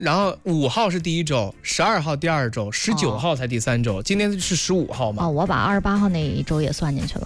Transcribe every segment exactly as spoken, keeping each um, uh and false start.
然后五号是第一周，十二号第二周，十九号才第三周，哦、今天是十五号嘛？ 哦，我把二十八号那一周也算进去了。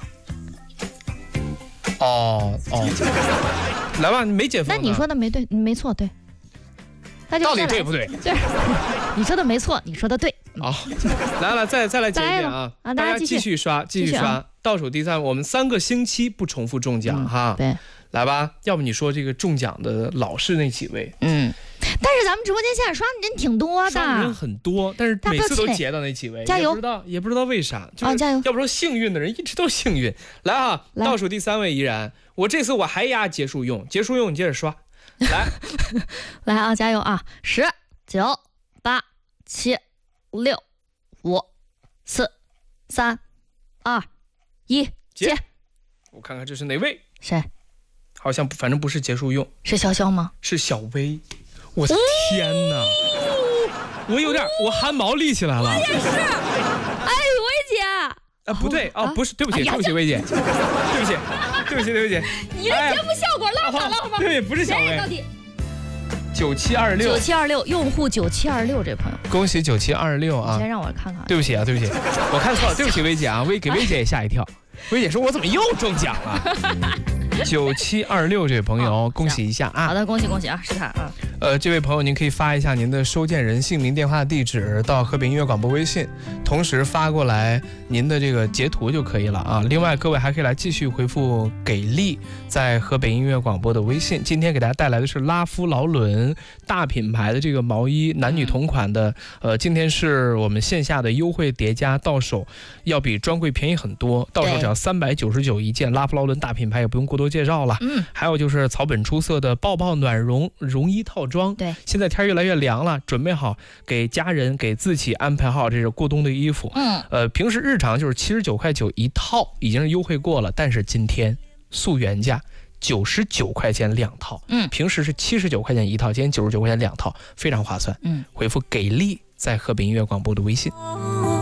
哦哦，来吧，你没解封。 那你说的没对，没错，对。那就到底对不对？ 对，你说的没错，你说的对。 好、哦，来了，再再来解一解啊！ 啊， 大家继续刷，继续刷，啊、倒数第三，我们三个星期不重复中奖、嗯、哈。 对， 来吧，要不你说这个中奖的老是那几位？ 嗯。但是咱们直播间现在刷的人挺多的， 刷的人很多，但是每次都截到那几位， 加油！ 也不知道也不知道为啥，就是、 啊、加油！ 要不说幸运的人一直都幸运。来啊，来倒数第三位依然，我这次我还压结束用，结束用你接着刷，来， 来啊，加油啊！十九八七六五四三二一，接！ 我看看这是哪位？ 谁？ 好像反正不是结束用， 是潇潇吗？ 是小薇。我的天哪！哦、我有点，我汗毛立起来了。 我也是。哎，薇姐。 啊，不对哦，不是，对不起，对不起，薇姐，对不起，对不起，对不起。 你的节目效果浪好浪吗？ 对，不是小薇。 到底？ 九七二六。 九七二六，用户九七二六这朋友。 恭喜九七二六啊！ 先让我看看。 对不起啊，对不起，我看错了，对不起，薇姐啊，薇给薇姐也吓一跳。薇姐说：“我怎么又中奖了？”九七二六这位朋友，哦、恭喜一下啊！ 好的，恭喜恭喜啊，是他啊。 呃，这位朋友，您可以发一下您的收件人姓名、电话、地址到河北音乐广播微信，同时发过来您的这个截图就可以了啊。另外，各位还可以来继续回复“给力”在河北音乐广播的微信。今天给大家带来的是拉夫劳伦大品牌的这个毛衣，男女同款的。呃，今天是我们线下的优惠叠加，到手要比专柜便宜很多，到手只要三百九十九一件。拉夫劳伦大品牌也不用过多介绍了。 嗯， 还有就是草本出色的抱抱暖绒绒衣套装。 对， 现在天越来越凉了，准备好给家人给自己安排好这个过冬的衣服。 嗯， 呃，平时日常就是七十九块九一套，已经是优惠过了，但是今天溯原价九十九块钱两套。 嗯， 平时是七十九块钱一套，今天九十九块钱两套，非常划算。 嗯， 回复给力在河北音乐广播的微信。